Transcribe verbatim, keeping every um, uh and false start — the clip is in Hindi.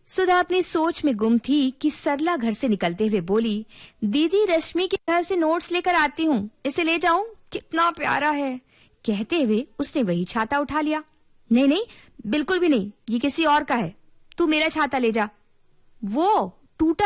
सुधा अपनी सोच में गुम थी कि सरला घर से निकलते हुए बोली, दीदी रश्मि के घर से नोट्स लेकर आती हूँ, इसे ले जाऊं, कितना प्यारा है। कहते हुए उसने वही छाता उठा लिया। नहीं नहीं, बिल्कुल भी नहीं, ये किसी और का है, तू मेरा छाता ले जा। वो टूटा